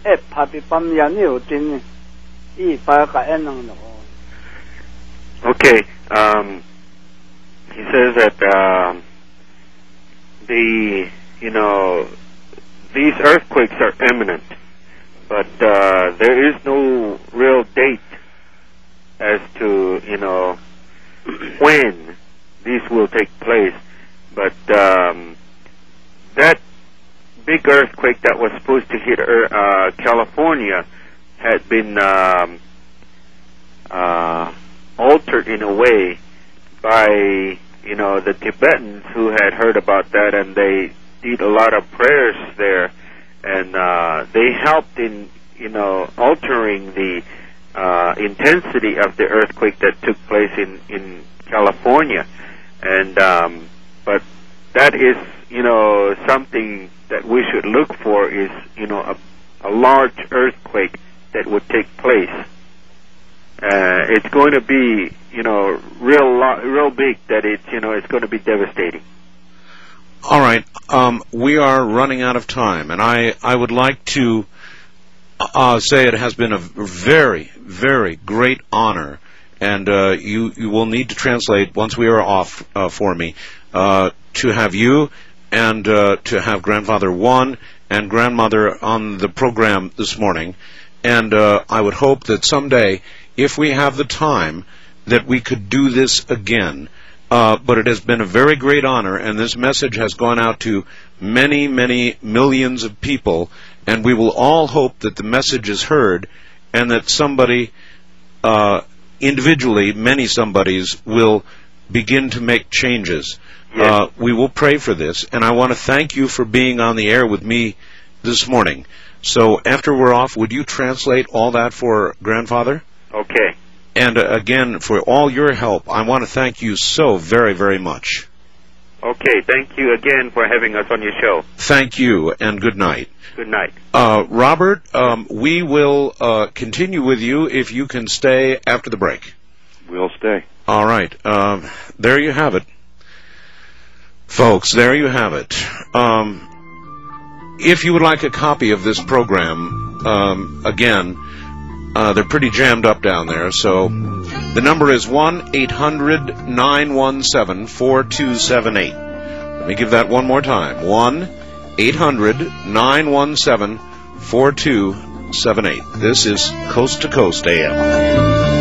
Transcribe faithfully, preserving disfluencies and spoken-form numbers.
ep happy pam ya niu tin I pa ka enang no. Okay. Um, he says that um, the you know these earthquakes are imminent, but uh, there is no real date as to you know when these will take place. But um, that big earthquake that was supposed to hit uh, California had been um, uh, altered in a way by you know the Tibetans who had heard about that, and they did a lot of prayers there, and uh, they helped in you know altering the uh, intensity of the earthquake that took place in in California, and um, but that is you know something that we should look for is you know a, a large earthquake that would take place. Uh, it's going to be, you know, real, lo- real big. That it's, you know, it's going to be devastating. All right, um, we are running out of time, and I, I would like to uh, say it has been a very, very great honor, and uh, you you will need to translate once we are off uh, for me uh, to have you and uh, to have Grandfather One and Grandmother on the program this morning. And uh, I would hope that someday, if we have the time, that we could do this again. Uh, but it has been a very great honor, and this message has gone out to many, many millions of people, and we will all hope that the message is heard and that somebody, uh, individually, many somebodies, will begin to make changes. Yes. Uh, we will pray for this, and I want to thank you for being on the air with me this morning. So after we're off, would you translate all that for Grandfather? Okay. And uh, again, for all your help, I want to thank you so very, very much. Okay, thank you again for having us on your show. Thank you, and good night. Good night. Uh, Robert, um, we will uh, continue with you if you can stay after the break. We'll stay. All right. Um, there you have it. Folks, there you have it. Um, if you would like a copy of this program, um, again, uh, they're pretty jammed up down there, so the number is one eight hundred nine one seven four two seven eight. Let me give that one more time. one eight hundred nine one seven four two seven eight. This is Coast to Coast A M.